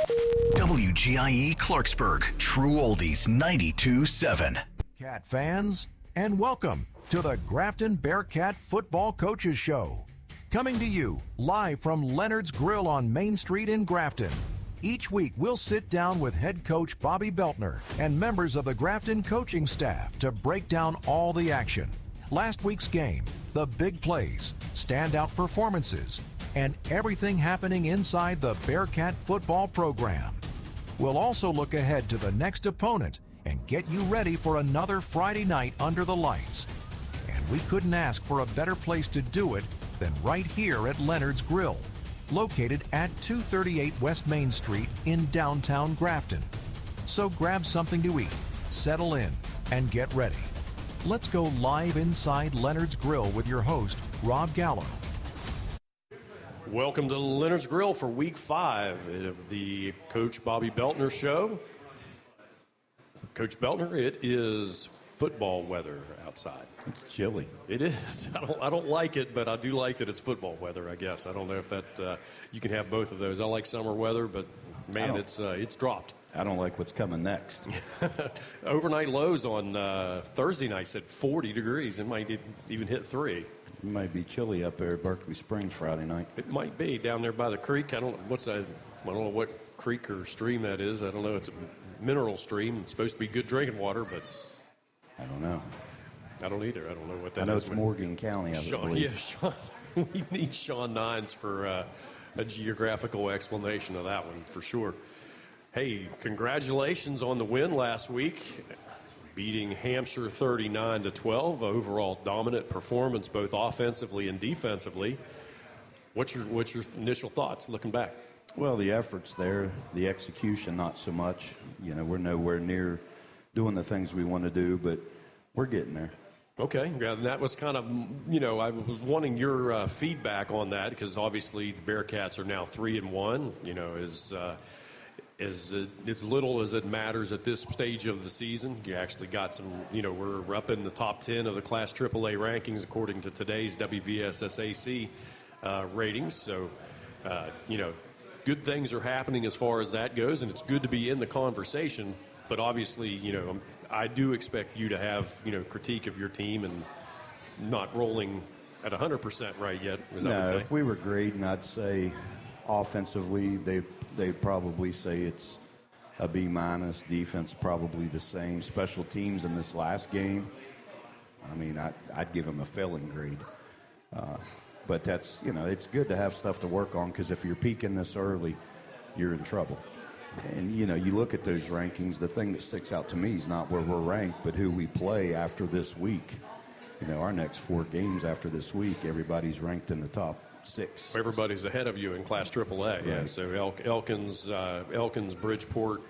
WGIE Clarksburg, True Oldies 92.7. Cat fans, and welcome to the Grafton Bearcat Football Coaches Show. Coming to you live from Leonard's Grill on Main Street in Grafton. Each week, we'll sit down with head coach Bobby Beltner and members of the Grafton coaching staff to break down all the action. Last week's game, the big plays, standout performances, and everything happening inside the Bearcat football program. We'll also look ahead to the next opponent and get you ready for another Friday night under the lights. And we couldn't ask for a better place to do it than right here at Leonard's Grill, located at 238 West Main Street in downtown Grafton. So grab something to eat, settle in, and get ready. Let's go live inside Leonard's Grill with your host, Rob Gallo. Welcome to Leonard's Grill for Week 5 of the Coach Bobby Beltner Show. Coach Beltner, it is football weather outside. It's chilly. It is. I don't like it, but I do like that it's football weather, I guess. I don't know if that you can have both of those. I like summer weather, but, man, it's dropped. I don't like what's coming next. Overnight lows on Thursday night said 40 degrees. It might even hit 3. It might be chilly up there at Berkeley Springs Friday night. It might be down there by the creek. I don't know what creek or stream that is. I don't know. It's a mineral stream. It's supposed to be good drinking water, but I don't know. I don't either. I don't know what that is. I know it's Morgan County, I believe. Yeah, Sean, we need Sean Nines for a geographical explanation of that one for sure. Hey, congratulations on the win last week. Beating Hampshire 39-12, overall dominant performance both offensively and defensively. What's your initial thoughts looking back? Well, the effort's there, the execution not so much. You know, we're nowhere near doing the things we want to do, but we're getting there. Okay, yeah, and that was kind of, you know, I was wanting your feedback on that because obviously the Bearcats are now 3-1. You know, as little as it matters at this stage of the season. You actually got some, you know, we're up in the top 10 of the Class AAA rankings according to today's WVSSAC ratings. So, you know, good things are happening as far as that goes, and it's good to be in the conversation. But obviously, you know, I do expect you to have, you know, critique of your team and not rolling at 100% right yet. No, if we were grading, I'd say offensively they'd probably say it's a B-. Defense probably the same. Special teams in this last game, I mean, I'd give them a failing grade. But that's, you know, it's good to have stuff to work on because if you're peaking this early, you're in trouble. And, you know, you look at those rankings, the thing that sticks out to me is not where we're ranked, but who we play after this week. You know, our next 4 games after this week, everybody's ranked in the top 6. Everybody's ahead of you in Class AAA. Right. Yeah, so Elkins, Bridgeport,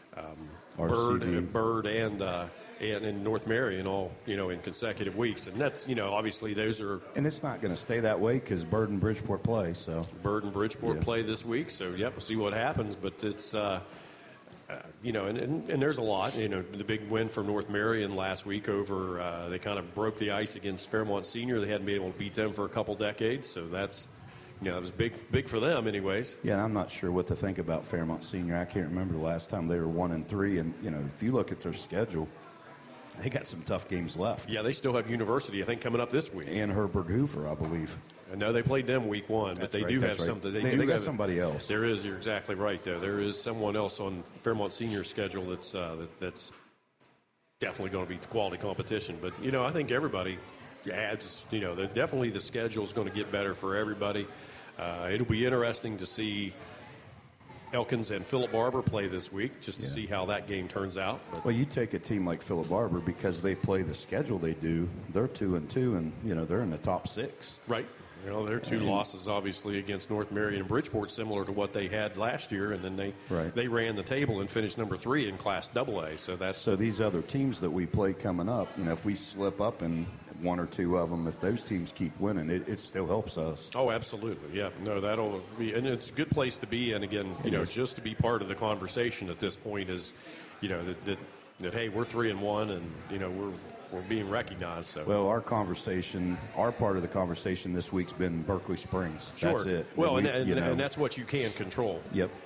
Bird, and in North Marion, all, you know, in consecutive weeks. And that's, you know, obviously those are. And it's not going to stay that way because Bird and Bridgeport play. So Bird and Bridgeport play this week. So yep, we'll see what happens. But it's. You know, and there's a lot. You know, the big win for North Marion last week over, they kind of broke the ice against Fairmont Senior. They hadn't been able to beat them for a couple decades, so that's, you know, it was big for them anyways. Yeah, and I'm not sure what to think about Fairmont Senior. I can't remember the last time they were 1-3, and, you know, if you look at their schedule, they got some tough games left. Yeah, they still have University, I think, coming up this week. And Herbert Hoover, I believe. No, they played them week 1, but they do have something. They got somebody else. There is. You're exactly right, though. There is someone else on Fairmont Senior's schedule that's definitely going to be quality competition. But, you know, I think everybody adds, you know, definitely the schedule is going to get better for everybody. It'll be interesting to see Elkins and Philip Barber play this week just to see how that game turns out. But, well, you take a team like Philip Barber because they play the schedule they do. They're 2-2, and, you know, they're in the top 6. Right. You know, their 2 losses, obviously, against North Marion and Bridgeport, similar to what they had last year, and then they ran the table and finished number 3 in Class AA. So these other teams that we play coming up, you know, if we slip up in 1 or 2 of them, if those teams keep winning, it still helps us. Oh, absolutely, yeah. No, that'll be, and it's a good place to be. And again, you know, just to be part of the conversation at this point is, you know, that hey, we're 3-1, and you know we're being recognized. So. Well, our part of the conversation this week's been Berkeley Springs. Sure. That's it. Well, and that's what you can control. Yep.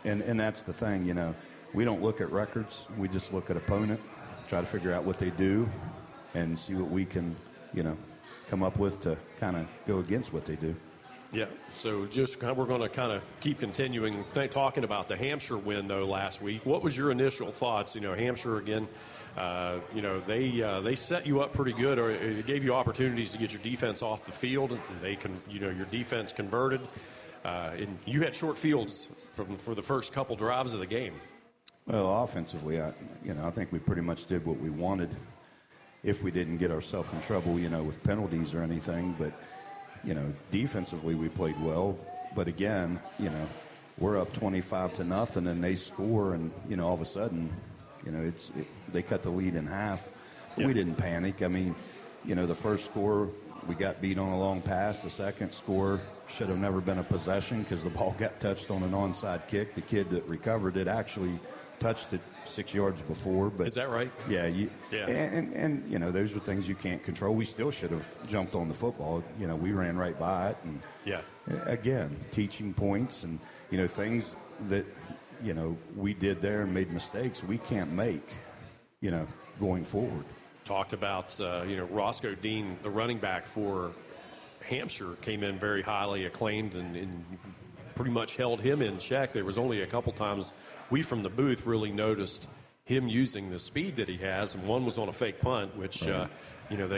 And that's the thing, you know. We don't look at records. We just look at opponent, try to figure out what they do, and see what we can, you know, come up with to kind of go against what they do. Yeah, so we're going to kind of keep continuing talking about the Hampshire win, though, last week. What was your initial thoughts? You know, Hampshire, again, you know, they set you up pretty good, or it gave you opportunities to get your defense off the field. They can, you know, your defense converted. And you had short fields for the first couple drives of the game. Well, offensively, I think we pretty much did what we wanted if we didn't get ourselves in trouble, you know, with penalties or anything. But, you know, defensively we played well. But again, you know, we're up 25-0 and they score, and, you know, all of a sudden, you know, they cut the lead in half. Yeah. We didn't panic. I mean, you know, the first score, we got beat on a long pass. The second score should have never been a possession because the ball got touched on an onside kick. The kid that recovered it actually touched it 6 yards before. But is that right? Yeah. Yeah. And you know, those are things you can't control. We still should have jumped on the football. You know, we ran right by it. And yeah. Again, teaching points and, you know, things that, you know, we did there and made mistakes we can't make, you know, going forward. Talked about, you know, Roscoe Dean, the running back for Hampshire, came in very highly acclaimed and pretty much held him in check. There was only a couple times we from the booth really noticed him using the speed that he has, and one was on a fake punt, which, right. You know,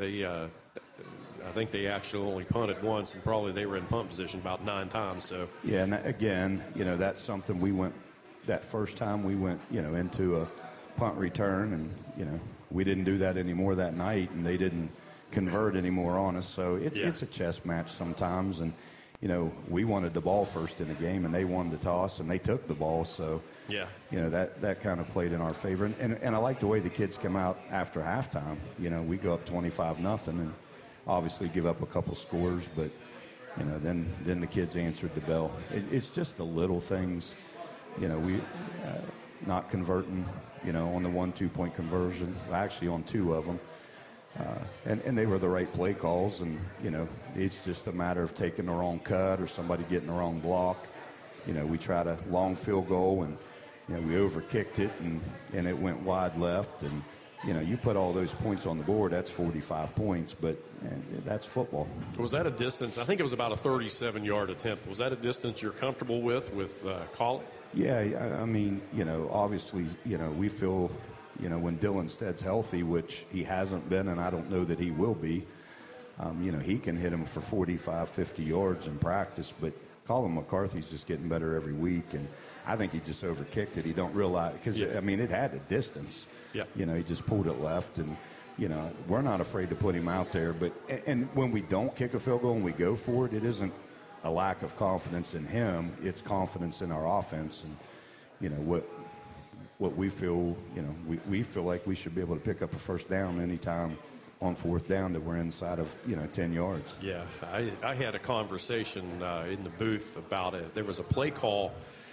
I think they actually only punted once, and probably they were in punt position about 9 times. So yeah, and again, you know, that's something we went that first time we went, you know, into a punt return, and, you know, we didn't do that anymore that night, and they didn't convert anymore on us. So it's a chess match sometimes, and, you know, we wanted the ball first in the game, and they wanted to toss, and they took the ball. So, yeah, you know, that kind of played in our favor. And I like the way the kids come out after halftime. You know, we go up 25-0 and obviously give up a couple scores, but, you know, then the kids answered the bell. It's just the little things, you know, we not converting, you know, on the 1 2-point conversion, actually on 2 of them. And they were the right play calls, and, you know, it's just a matter of taking the wrong cut or somebody getting the wrong block. You know, we tried a long field goal, and, you know, we overkicked it, and it went wide left. And, you know, you put all those points on the board, that's 45 points, but that's football. Was that a distance? I think it was about a 37-yard attempt. Was that a distance you're comfortable with calling? Yeah, I mean, you know, obviously, you know, we feel, you know, when Dylan Stead's healthy, which he hasn't been, and I don't know that he will be, you know, he can hit him for 45, 50 yards in practice, but Colin McCarthy's just getting better every week, and I think he just overkicked it. He don't realize, because, I mean, it had a distance. Yeah. You know, he just pulled it left, and, you know, we're not afraid to put him out there. But and when we don't kick a field goal and we go for it, it isn't a lack of confidence in him. It's confidence in our offense. And, you know, what we feel, you know, we feel like we should be able to pick up a first down anytime on 4th down that we're inside of, you know, 10 yards. Yeah, I had a conversation in the booth about it. There was a play call.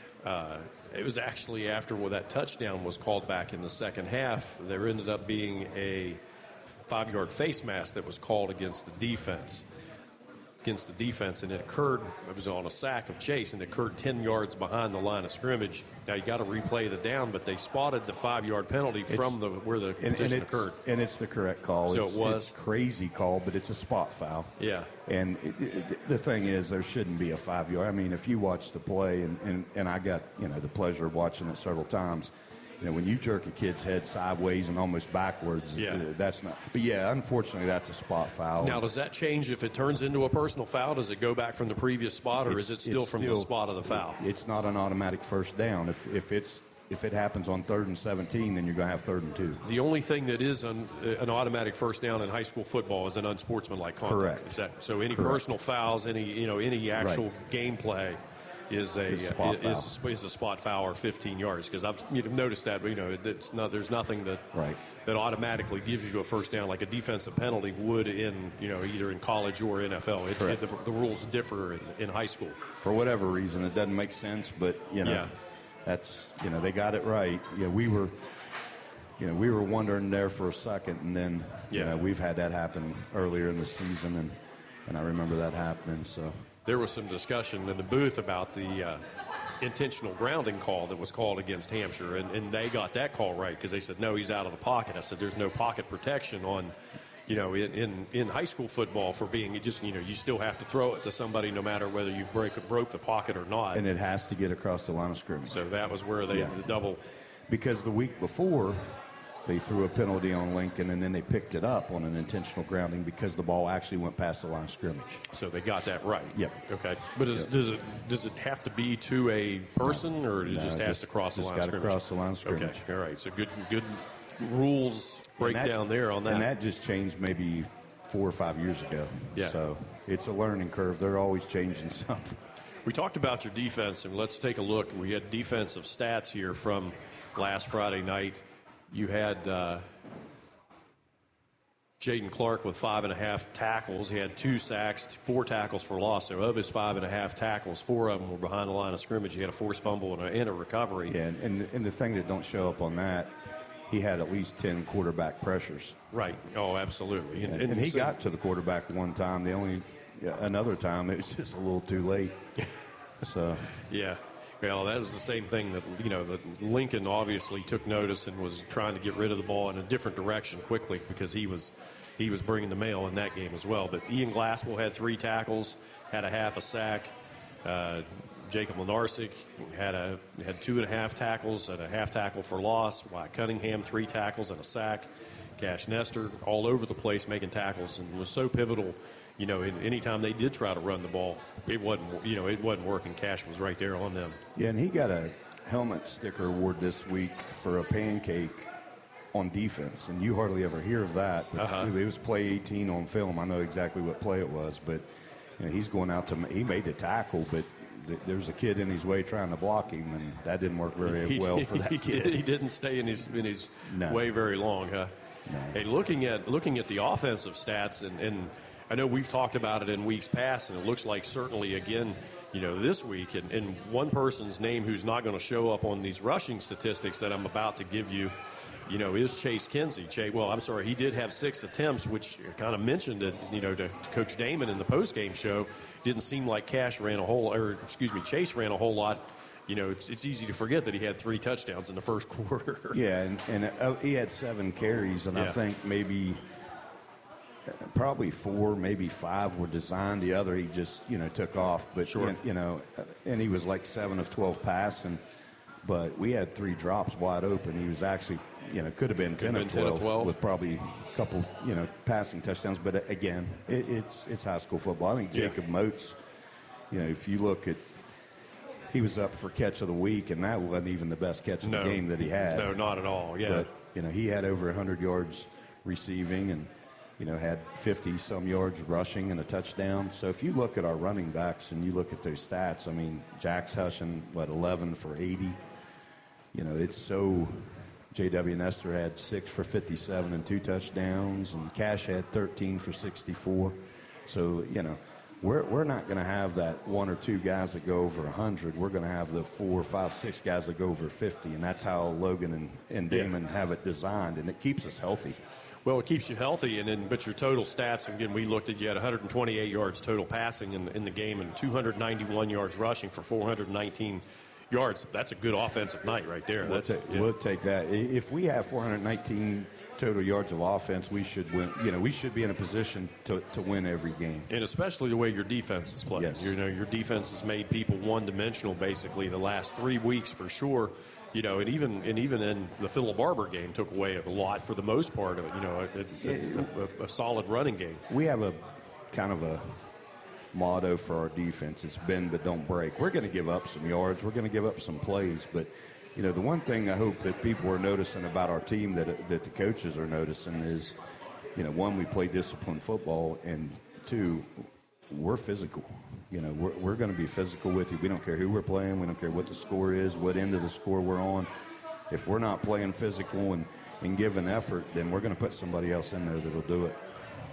It was actually after that touchdown was called back in the second half. There ended up being a 5-yard face mask that was called against the defense. And it was on a sack of Chase, and it occurred 10 yards behind the line of scrimmage. Now, you got to replay the down, but they spotted the 5-yard penalty from where the position occurred. And it's the correct call. So it was. It's crazy call, but it's a spot foul. Yeah. And the thing is, there shouldn't be a 5-yard. I mean, if you watch the play, and I got, you know, the pleasure of watching it several times, you know, when you jerk a kid's head sideways and almost backwards, that's not. But, yeah, unfortunately, that's a spot foul. Now, does that change if it turns into a personal foul? Does it go back from the previous spot, or is it still from the spot of the foul? It's not an automatic first down. If it happens on 3rd and 17, then you're going to have 3rd and 2. The only thing that is an automatic first down in high school football is an unsportsmanlike conduct. Correct. Is that, so any personal fouls, any actual gameplay is a spot foul or 15 yards, because I've noticed that, you know, there's nothing that automatically gives you a first down like a defensive penalty would in, you know, either in college or NFL. The rules differ in high school. For whatever reason, it doesn't make sense, but, you know, that's, you know, they got it right. Yeah, we were wondering there for a second, and then you know, we've had that happen earlier in the season, and I remember that happening. So. There was some discussion in the booth about the intentional grounding call that was called against Hampshire, and they got that call right because they said, no, he's out of the pocket. I said, there's no pocket protection on, in high school football for being you still have to throw it to somebody no matter whether you've broke the pocket or not. And it has to get across the line of scrimmage. So that was where the double. Because the week before, they threw a penalty on Lincoln, and then they picked it up on an intentional grounding because the ball actually went past the line of scrimmage. So they got that right. Yep. Okay. But does it have to be to a person, or it just has to cross the line of scrimmage? Just got to cross the line of scrimmage. Okay. All right. So good rules breakdown there on that. And that just changed maybe 4 or 5 years ago. Yeah. So it's a learning curve. They're always changing something. We talked about your defense, and let's take a look. We had defensive stats here from last Friday night. You had Jaden Clark with 5.5 tackles. He had 2 sacks, 4 tackles for loss. So of his 5.5 tackles, 4 of them were behind the line of scrimmage. He had a forced fumble and a recovery. Yeah, and the thing that don't show up on that, he had at least 10 quarterback pressures. Right. Oh, absolutely. And he got to the quarterback one time. Another time, it was just a little too late. So yeah. Well, that was the same thing that Lincoln obviously took notice and was trying to get rid of the ball in a different direction quickly because he was bringing the mail in that game as well. But Ian Glasswell had 3 tackles, had a half a sack. Jacob Lenarsic had 2.5 tackles and a half tackle for loss. Wyatt Cunningham 3 tackles and a sack. Cash Nestor all over the place making tackles and was so pivotal. Anytime they did try to run the ball, it wasn't working. Cash was right there on them. Yeah, and he got a helmet sticker award this week for a pancake on defense, and you hardly ever hear of that. But it was play 18 on film. I know exactly what play it was, but he's going out he made the tackle, but there was a kid in his way trying to block him, and that didn't work very well for that kid. He didn't stay in his way very long, huh? No. Hey, looking at the offensive stats, and I know we've talked about it in weeks past, and it looks like certainly again, this week, and one person's name who's not going to show up on these rushing statistics that I'm about to give you, is Chase Kinsey. He did have 6 attempts, which kind of mentioned it, to Coach Damon in the postgame show. Didn't seem like Chase ran a whole lot. It's easy to forget that he had 3 touchdowns in the first quarter. Yeah, and he had 7 carries, and I think maybe probably 4, maybe 5 were designed. The other he just took off. But sure. And he was like 7 of 12 passing. But we had 3 drops wide open. He was actually could have been 10 of 12 with probably a couple passing touchdowns. But again, it's high school football. I think Jacob Moats. If you look at. He was up for catch of the week, and that wasn't even the best catch of the game that he had. No, not at all. Yeah, but he had over 100 yards receiving, and had 50-some yards rushing and a touchdown. So if you look at our running backs and you look at those stats, I mean, Jack's Hushin, 11 for 80. It's so. J.W. Nestor had 6 for 57 and 2 touchdowns, and Cash had 13 for 64. So We're not going to have that 1 or 2 guys that go over 100. We're going to have the 4, 5, 6 guys that go over 50, and that's how Logan and Damon have it designed, and it keeps us healthy. Well, it keeps you healthy, but your total stats, again, we looked at, you had 128 yards total passing in the game and 291 yards rushing for 419 yards. That's a good offensive night right there. We'll take that. If we have 419 total yards of offense, we should win. We should be in a position to win every game. And especially the way your defense is playing. Yes. Your defense has made people one-dimensional basically the last 3 weeks for sure. And even in the Philip Barber game took away a lot for the most part of it. A solid running game. We have a kind of a motto for our defense. It's bend but don't break. We're going to give up some yards. We're going to give up some plays, but. The one thing I hope that people are noticing about our team that the coaches are noticing is, one, we play disciplined football, and 2, we're physical. We're going to be physical with you. We don't care who we're playing. We don't care what the score is, what end of the score we're on. If we're not playing physical and giving effort, then we're going to put somebody else in there that'll do it.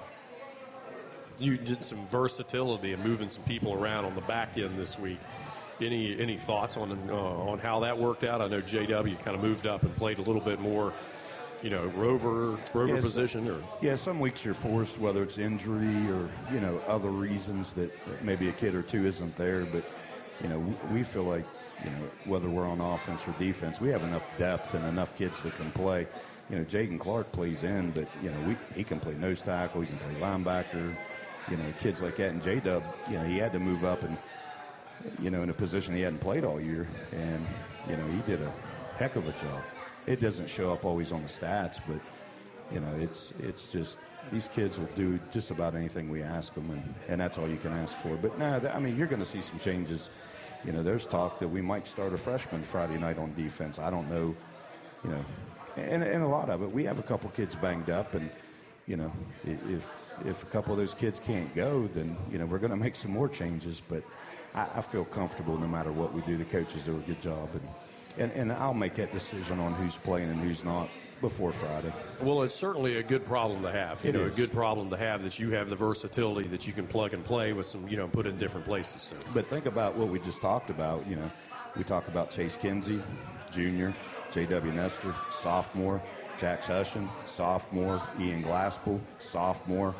You did some versatility and moving some people around on the back end this week. Any thoughts on how that worked out? I know JW kind of moved up and played a little bit more, rover position. Some weeks you're forced, whether it's injury or other reasons that maybe a kid or 2 isn't there. But we feel like whether we're on offense or defense, we have enough depth and enough kids that can play. Jaden Clark plays in, but, he can play nose tackle, he can play linebacker, kids like that. And J-Dub, he had to move up and, in a position he hadn't played all year. And, he did a heck of a job. It doesn't show up always on the stats, but, it's just these kids will do just about anything we ask them, and that's all you can ask for. But, you're going to see some changes. There's talk that we might start a freshman Friday night on defense. I don't know, and a lot of it, we have a couple kids banged up, and, if a couple of those kids can't go, then, we're going to make some more changes. But I feel comfortable no matter what we do. The coaches do a good job, and I'll make that decision on who's playing and who's not before Friday. Well, it's certainly a good problem to have. A good problem to have that you have the versatility that you can plug and play with some, put in different places. So. But think about what we just talked about. We talk about Chase Kinsey, junior, J.W. Nestor, sophomore, Jax Hushin, sophomore, Ian Glasspool, sophomore.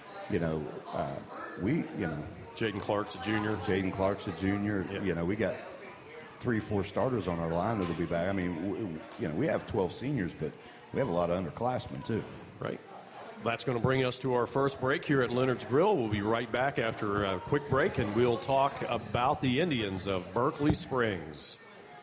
Jaden Clark's a junior. Jaden Clark's a junior. Yeah. We got 3-4 starters on our line that'll be back. We have 12 seniors, but we have a lot of underclassmen too. Right. That's going to bring us to our first break here at Leonard's Grill. We'll be right back after a quick break, and we'll talk about the Indians of Berkeley Springs.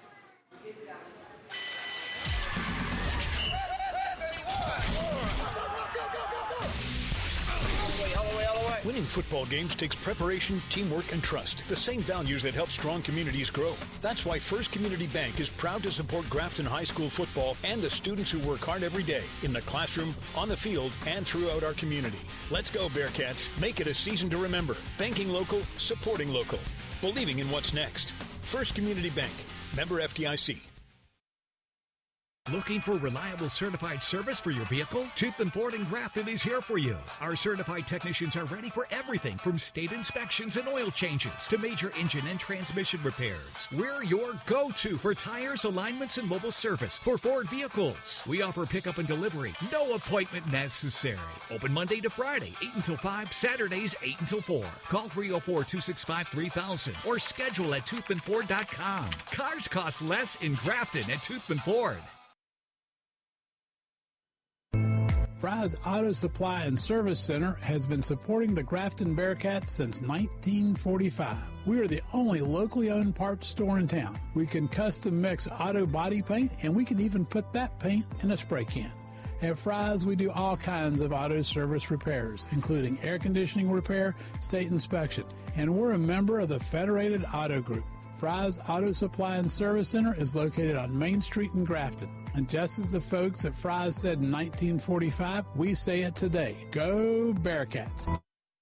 Winning football games takes preparation, teamwork, and trust. The same values that help strong communities grow. That's why First Community Bank is proud to support Grafton High School football and the students who work hard every day in the classroom, on the field, and throughout our community. Let's go, Bearcats. Make it a season to remember. Banking local, supporting local. Believing in what's next. First Community Bank. Member FDIC. Looking for reliable certified service for your vehicle? Toothman Ford in Grafton is here for you. Our certified technicians are ready for everything from state inspections and oil changes to major engine and transmission repairs. We're your go-to for tires, alignments, and mobile service for Ford vehicles. We offer pickup and delivery. No appointment necessary. Open Monday to Friday, 8 until 5, Saturdays, 8 until 4. Call 304-265-3000 or schedule at toothmanford.com. Cars cost less in Grafton at Toothman Ford. Fry's Auto Supply and Service Center has been supporting the Grafton Bearcats since 1945. We are the only locally owned parts store in town. We can custom mix auto body paint, and we can even put that paint in a spray can. At Fry's, we do all kinds of auto service repairs, including air conditioning repair, state inspection, and we're a member of the Federated Auto Group. Fry's Auto Supply and Service Center is located on Main Street in Grafton. And just as the folks at Fry's said in 1945, we say it today. Go Bearcats!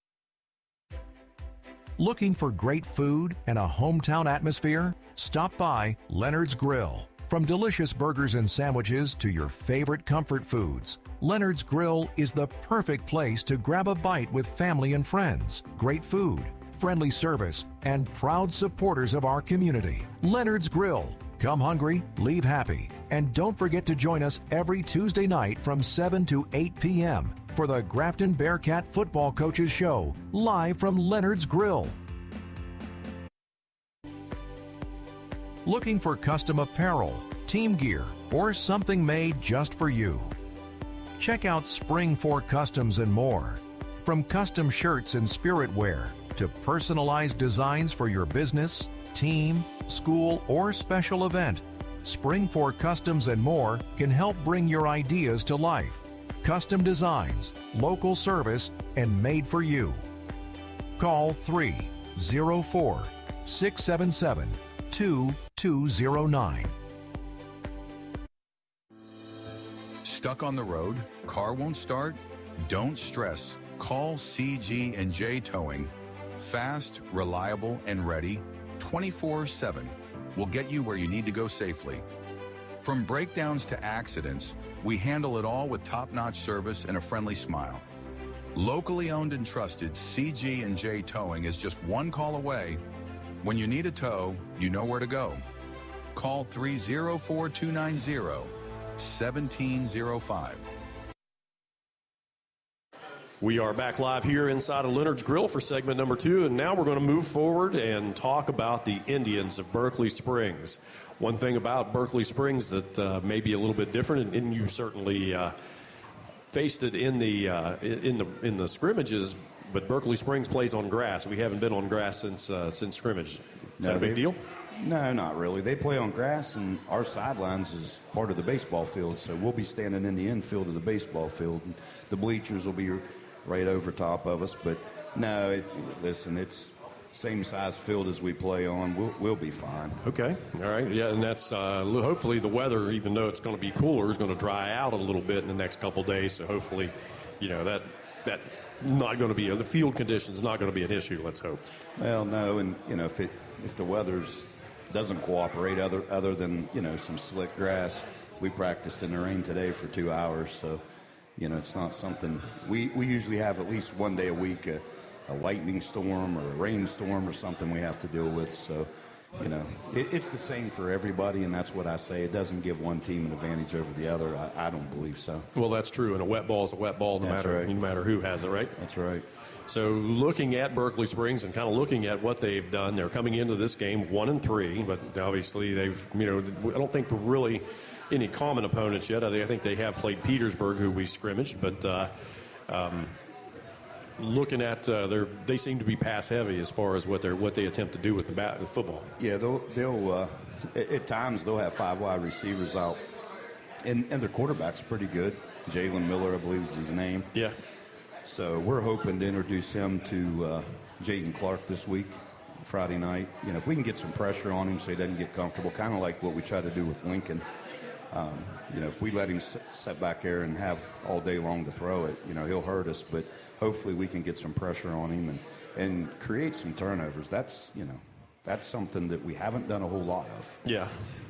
Looking for great food and a hometown atmosphere? Stop by Leonard's Grill. From delicious burgers and sandwiches to your favorite comfort foods, Leonard's Grill is the perfect place to grab a bite with family and friends. Great food, friendly service, and proud supporters of our community. Leonard's Grill. Come hungry, leave happy. And don't forget to join us every Tuesday night from 7 to 8 p.m. for the Grafton Bearcat Football Coaches Show, live from Leonard's Grill. Looking for custom apparel, team gear, or something made just for you? Check out Spring 4 Customs and more. From custom shirts and spirit wear to personalized designs for your business, team, school, or special event, Spring 4 Customs and more can help bring your ideas to life. Custom designs, local service, and made for you. Call 304-677-2209. Stuck on the road? Car won't start? Don't stress. Call CG&J Towing. Fast, reliable, and ready 24/7. We'll get you where you need to go safely. From breakdowns to accidents, we handle it all with top-notch service and a friendly smile. Locally owned and trusted, CG&J Towing is just one call away. When you need a tow, you know where to go. Call 304-290-1705. We are back live here inside of Leonard's Grill for segment number 2, and now we're going to move forward and talk about the Indians of Berkeley Springs. One thing about Berkeley Springs that may be a little bit different, and you certainly faced it in the scrimmages, but Berkeley Springs plays on grass. We haven't been on grass since scrimmage. Is that a big deal? No, not really. They play on grass, and our sidelines is part of the baseball field, so we'll be standing in the infield of the baseball field. And the bleachers will be right over top of us. But no, listen, it's same size field as we play on. We'll be fine. Okay, all right, yeah, and that's hopefully the weather, even though it's going to be cooler, is going to dry out a little bit in the next couple days. So hopefully, that not going to be the field conditions not going to be an issue. Let's hope. Well, no, and if the weather's doesn't cooperate other than some slick grass. We practiced in the rain today for 2 hours, so it's not something we usually have at least one day a week a lightning storm or a rainstorm or something we have to deal with. So it's the same for everybody, and that's what I say. It doesn't give one team an advantage over the other. I don't believe so. Well, that's true, and a wet ball is a wet ball no matter who has it, right? That's right. So looking at Berkeley Springs and kind of looking at what they've done, they're coming into this game 1-3, but obviously they've, I don't think they're really any common opponents yet. I think they have played Petersburg, who we scrimmaged, but looking at they seem to be pass heavy as far as what they attempt to do with the football. Yeah, they'll at times they'll have 5 wide receivers out, and their quarterback's pretty good. Jalen Miller, I believe is his name. Yeah. So we're hoping to introduce him to Jaden Clark this week, Friday night. If we can get some pressure on him so he doesn't get comfortable, kind of like what we try to do with Lincoln. If we let him sit back there and have all day long to throw it, he'll hurt us. But hopefully we can get some pressure on him and create some turnovers. That's something that we haven't done a whole lot of. Yeah.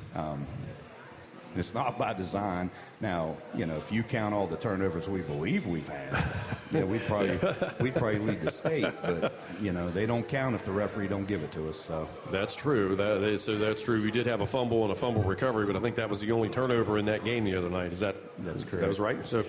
It's not by design. Now, if you count all the turnovers we believe we've had, we'd probably lead the state. But they don't count if the referee don't give it to us. So that's true. That's true. We did have a fumble and a fumble recovery, but I think that was the only turnover in that game the other night. That's correct. That was right. So.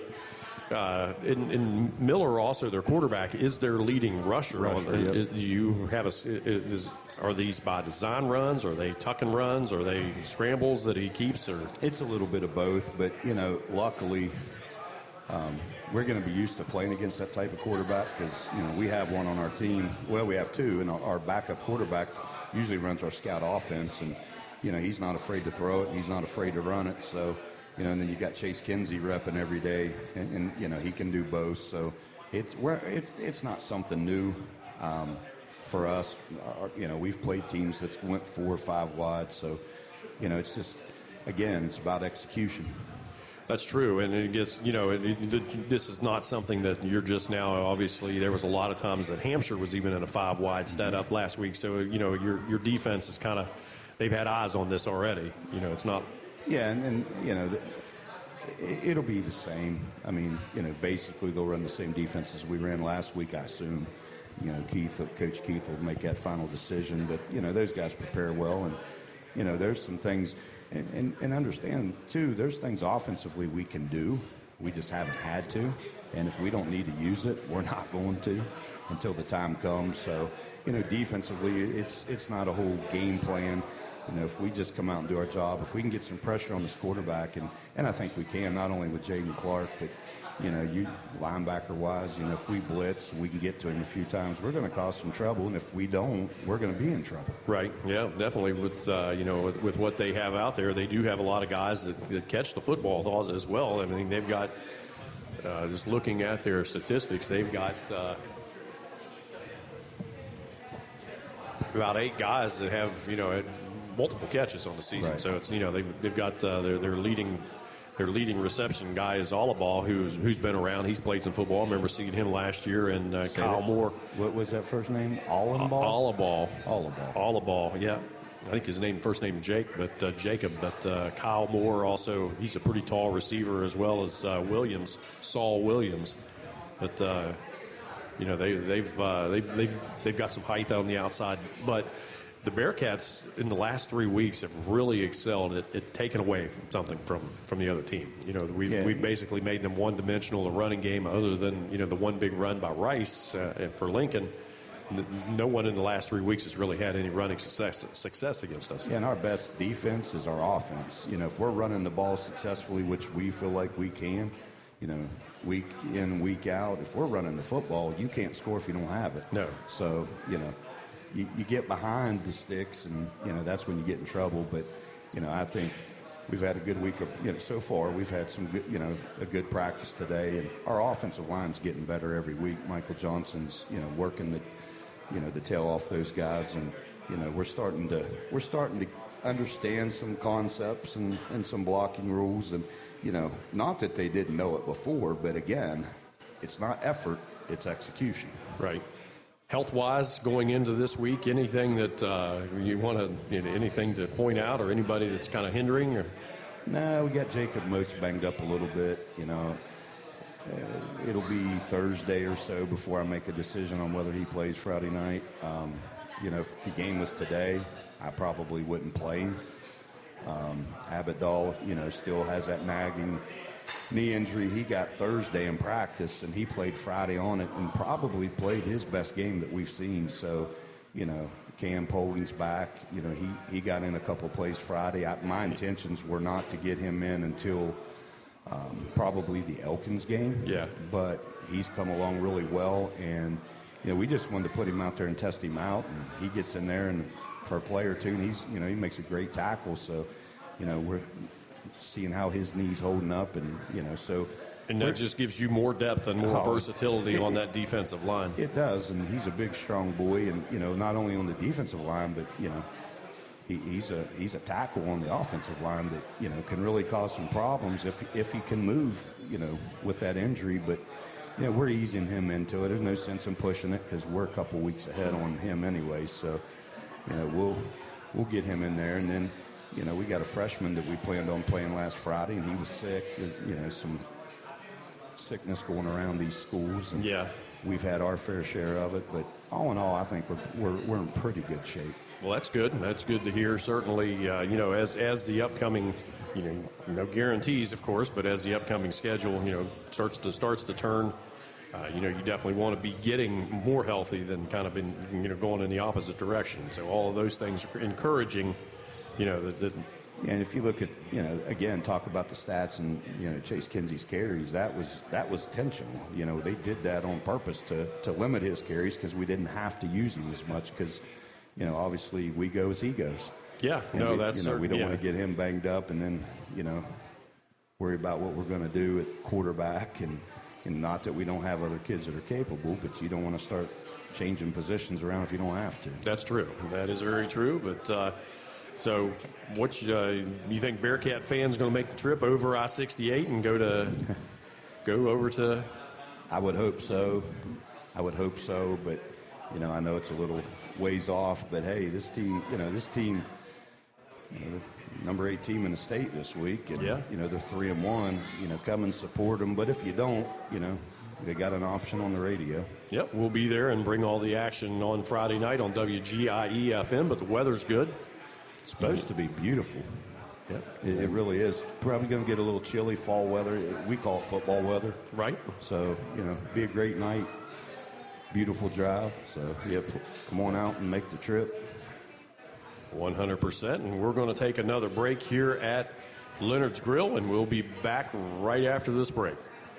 In Miller, also their quarterback is their leading rusher. Yep. Do you have are these by design runs? Are they tuck and runs? Are they scrambles that he keeps? Or it's a little bit of both. But luckily, we're going to be used to playing against that type of quarterback because we have one on our team. Well, we have 2, and our backup quarterback usually runs our scout offense, and he's not afraid to throw it. And he's not afraid to run it. So. And then you got Chase Kinsey repping every day, and he can do both. So it's not something new for us. We've played teams that went 4 or 5 wide. So it's just it's about execution. That's true, and it gets this is not something that you're just now. Obviously, there was a lot of times that Hampshire was even in a 5 wide setup last week. So your defense is kind of they've had eyes on this already. It's not. Yeah, and it'll be the same. I mean, basically they'll run the same defense as we ran last week, I assume. Coach Keith will make that final decision. But, those guys prepare well. And, there's some things. And understand, too, there's things offensively we can do. We just haven't had to. And if we don't need to use it, we're not going to until the time comes. So, defensively, it's not a whole game plan. If we just come out and do our job, if we can get some pressure on this quarterback, and I think we can, not only with Jaden Clark, but, you linebacker-wise, if we blitz, we can get to him a few times, we're going to cause some trouble, and if we don't, we're going to be in trouble. Right, yeah, definitely. With, with what they have out there, they do have a lot of guys that catch the football as well. I mean, they've got, just looking at their statistics, they've got about 8 guys that have, multiple catches on the season. Right. So it's they've got their leading reception guy is Allaball, who's been around. He's played some football. I remember seeing him last year, and Kyle Moore. What was that first name? Allaball. Yeah, I think his first name Jake, but Jacob. But Kyle Moore also, he's a pretty tall receiver, as well as Saul Williams. But they've got some height on the outside, but. the Bearcats in the last 3 weeks have really excelled at taking away something from the other team. You know, we've basically made them one-dimensional, the running game, other than, you know, the one big run by Rice for Lincoln. No one in the last 3 weeks has really had any running success against us. Yeah, and our best defense is our offense. You know, if we're running the ball successfully, which we feel like we can, you know, week in, week out, if we're running the football, you can't score if you don't have it. No. So, you know, you get behind the sticks, and, you know, that's when you get in trouble. But, you know, I think we've had a good week of, you know, so far. We've had some good, you know, a good practice today, and our offensive line's getting better every week. Michael Johnson's, you know, working the tail off those guys, and, you know, we're starting to understand some concepts and some blocking rules, and, you know, not that they didn't know it before, but again, it's not effort, it's execution. Right. Health-wise, going into this week, anything that you want to, you know, anything to point out, or anybody that's kind of hindering? Or? No, we got Jacob Moats banged up a little bit. You know, it'll be Thursday or so before I make a decision on whether he plays Friday night. You know, if the game was today, I probably wouldn't play him. Abidal, you know, still has that nagging knee injury. He got Thursday in practice, and he played Friday on it and probably played his best game that we've seen. So, you know, Cam Polding's back. You know, he got in a couple plays Friday. My intentions were not to get him in until probably the Elkins game. Yeah. But he's come along really well, and, you know, we just wanted to put him out there and test him out, and he gets in there and for a play or two, and he's, you know, he makes a great tackle. So, you know, we're seeing how his knee's holding up, and, you know, so. And that just gives you more depth and more versatility on that defensive line. It does, and he's a big, strong boy, and, you know, not only on the defensive line, but, you know, he's a tackle on the offensive line that, you know, can really cause some problems if he can move, you know, with that injury. But, you know, we're easing him into it. There's no sense in pushing it because we're a couple weeks ahead on him anyway. So, you know, we'll get him in there, and then, you know, we got a freshman that we planned on playing last Friday, and he was sick. You know, some sickness going around these schools, and yeah, we've had our fair share of it. But all in all, I think we're in pretty good shape. Well, that's good. That's good to hear. Certainly, you know, as the upcoming, you know, no guarantees, of course, but as the upcoming schedule, you know, starts to turn. You know, you definitely want to be getting more healthy than kind of been, you know, going in the opposite direction. So all of those things are encouraging, you know, that. Yeah, and if you look at, you know, again, talk about the stats and, you know, Chase Kinsey's carries, that was intentional. You know, they did that on purpose to limit his carries because we didn't have to use him as much because, you know, obviously we go as he goes. Yeah, and no, that's certain. We don't want to get him banged up and then, you know, worry about what we're going to do at quarterback. And not that we don't have other kids that are capable, but you don't want to start changing positions around if you don't have to. That's true. That is very true. But so what you think Bearcat fans going to make the trip over I-68 and go over to? I would hope so. But, you know, I know it's a little ways off. But, hey, this team, you know, number 8 team in the state this week, and you know, they're 3-1. You know, come and support them. But if you don't, you know, they got an option on the radio. Yep, we'll be there and bring all the action on Friday night on WGIE FM. But the weather's good. It's supposed to be beautiful. Yep. It really is. Probably going to get a little chilly fall weather. We call it football weather. Right. So, you know, be a great night. Beautiful drive. So, yep, come on out and make the trip. 100%, and we're going to take another break here at Leonard's Grill, and we'll be back right after this break.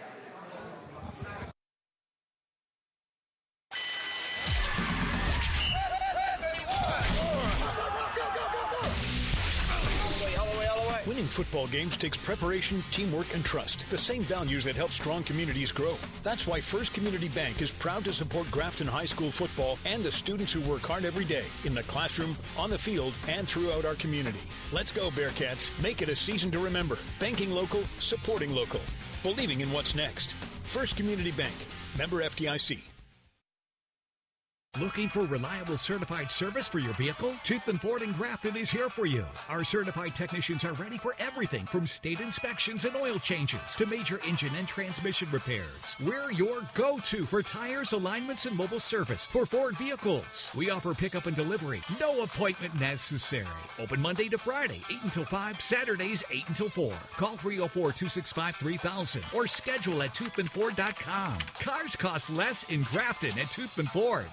Winning football games takes preparation, teamwork, and trust. The same values that help strong communities grow. That's why First Community Bank is proud to support Grafton High School football and the students who work hard every day in the classroom, on the field, and throughout our community. Let's go, Bearcats. Make it a season to remember. Banking local, supporting local. Believing in what's next. First Community Bank. Member FDIC. Looking for reliable certified service for your vehicle? Toothman Ford in Grafton is here for you. Our certified technicians are ready for everything from state inspections and oil changes to major engine and transmission repairs. We're your go-to for tires, alignments, and mobile service for Ford vehicles. We offer pickup and delivery. No appointment necessary. Open Monday to Friday, 8 until 5, Saturdays, 8 until 4. Call 304-265-3000 or schedule at toothmanford.com. Cars cost less in Grafton at Toothman Ford.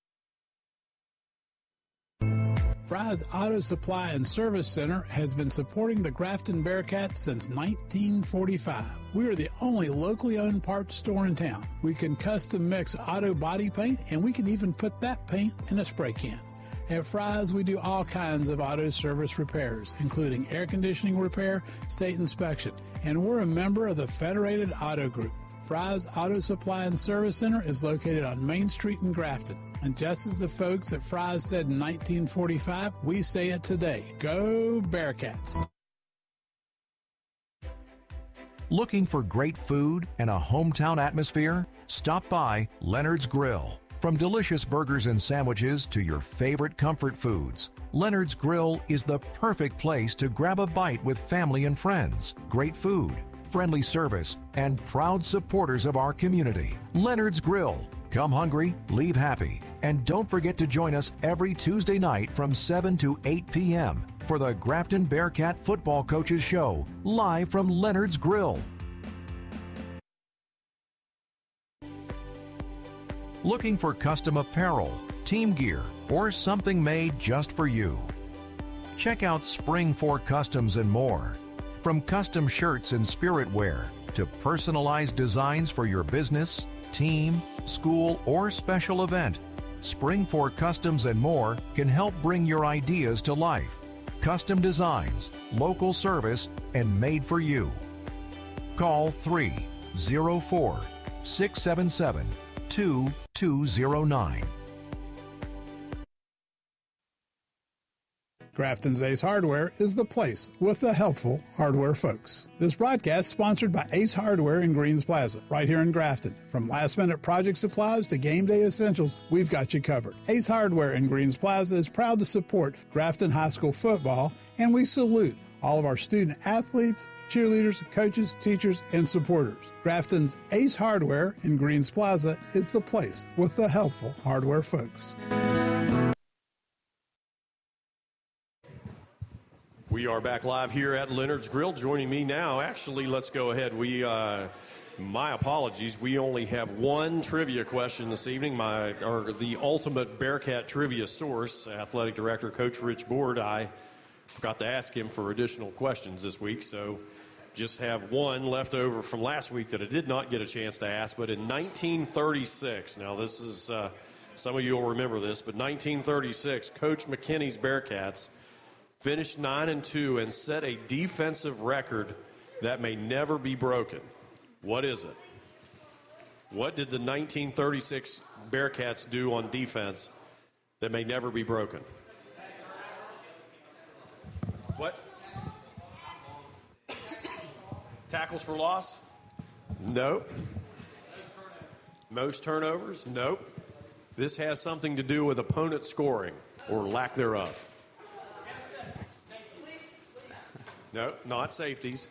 Fry's Auto Supply and Service Center has been supporting the Grafton Bearcats since 1945. We are the only locally owned parts store in town. We can custom mix auto body paint, and we can even put that paint in a spray can. At Fry's, we do all kinds of auto service repairs, including air conditioning repair, state inspection, and we're a member of the Federated Auto Group. Fry's Auto Supply and Service Center is located on Main Street in Grafton. And just as the folks at Fry's said in 1945, we say it today. Go Bearcats! Looking for great food and a hometown atmosphere? Stop by Leonard's Grill. From delicious burgers and sandwiches to your favorite comfort foods, Leonard's Grill is the perfect place to grab a bite with family and friends. Great food, friendly service, and proud supporters of our community. Leonard's Grill. Come hungry, leave happy. And don't forget to join us every Tuesday night from 7 to 8 p.m. for the Grafton Bearcat Football Coaches Show, live from Leonard's Grill. Looking for custom apparel, team gear, or something made just for you? Check out Spring 4 Customs and more. From custom shirts and spirit wear to personalized designs for your business, team, school, or special event, Spring 4 Customs and more can help bring your ideas to life. Custom designs, local service, and made for you. Call 304-677-2209. Grafton's Ace Hardware is the place with the helpful hardware folks. This broadcast sponsored by Ace Hardware in Greens Plaza, right here in Grafton. From last-minute project supplies to game day essentials, we've got you covered. Ace Hardware in Greens Plaza is proud to support Grafton High School football, and we salute all of our student athletes, cheerleaders, coaches, teachers, and supporters. Grafton's Ace Hardware in Greens Plaza is the place with the helpful hardware folks. We are back live here at Leonard's Grill. Joining me now, actually, let's go ahead. My apologies. We only have one trivia question this evening. The ultimate Bearcat trivia source, athletic director, Coach Rich Board. I forgot to ask him for additional questions this week, so just have one left over from last week that I did not get a chance to ask. But in 1936, now this is, some of you will remember this, but 1936, Coach McKinney's Bearcats finished 9-2 and set a defensive record that may never be broken. What is it? What did the 1936 Bearcats do on defense that may never be broken? What? Tackles for loss? Nope. Most turnovers? Nope. This has something to do with opponent scoring or lack thereof. No, not safeties.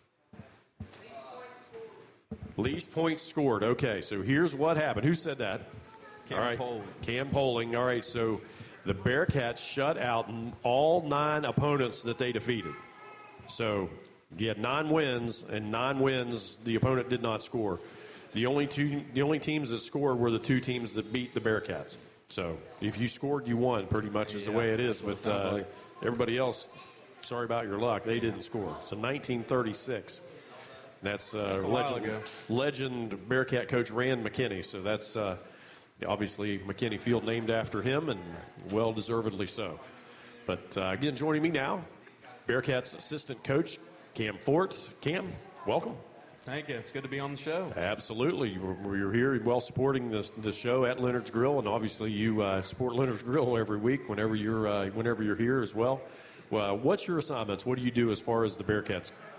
Least points scored. Okay, so here's what happened. Who said that? Cam Poling. All right, so the Bearcats shut out all 9 opponents that they defeated. So you had 9 wins, and 9 wins the opponent did not score. The only teams that scored were the 2 teams that beat the Bearcats. So if you scored, you won, pretty much is the way it is. But everybody else, sorry about your luck, they didn't score. So 1936. That's legend Bearcat coach Rand McKinney. So that's obviously McKinney Field named after him, and well-deservedly so. But again, joining me now, Bearcats assistant coach Cam Fort. Cam, welcome. Thank you. It's good to be on the show. Absolutely. We're here well supporting the show at Leonard's Grill, and obviously you support Leonard's Grill every week whenever you're here as well. What's your assignments? What do you do as far as the Bearcats?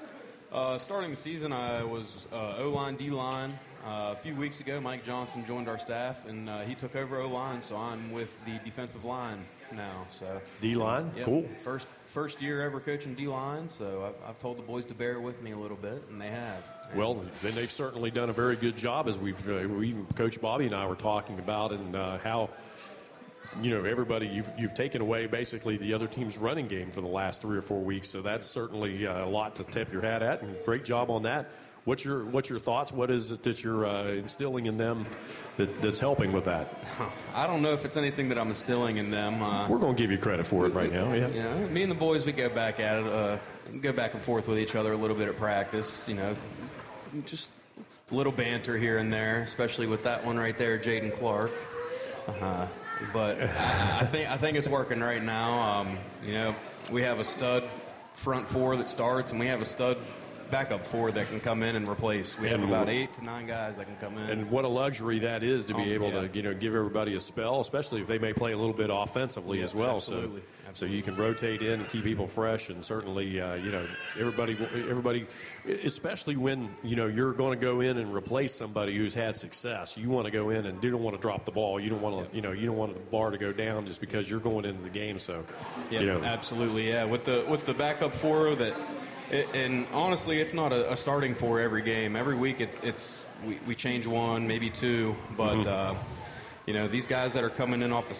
Starting the season, I was O-line, D-line. A few weeks ago, Mike Johnson joined our staff, and he took over O-line, so I'm with the defensive line now. So D-line? Yep. Cool. First year ever coaching D-line, so I've told the boys to bear with me a little bit, and they have. Well, then they've certainly done a very good job, as Coach Bobby and I were talking about, and how, everybody, you've taken away basically the other team's running game for the last 3 or 4 weeks, so that's certainly a lot to tip your hat at, and great job on that. What's your thoughts? What is it that you're instilling in them that's helping with that? I don't know if it's anything that I'm instilling in them. We're going to give you credit for it right now. Yeah. Me and the boys, we go back at it, go back and forth with each other a little bit at practice. Just a little banter here and there, especially with that one right there, Jaden Clark. But I think it's working right now. We have a stud front four that starts, and we have a stud backup four that can come in and replace. We have about 8 to 9 guys that can come in. And what a luxury that is to be able to, give everybody a spell, especially if they may play a little bit offensively as well. Absolutely. So you can rotate in and keep people fresh, and certainly, everybody, especially when, you're going to go in and replace somebody who's had success. You want to go in and you don't want to drop the ball. You don't want to, you don't want the bar to go down just because you're going into the game. So, absolutely, yeah. With the backup four and honestly, it's not a starting four every game. Every week, we change one, maybe two. But these guys that are coming in off the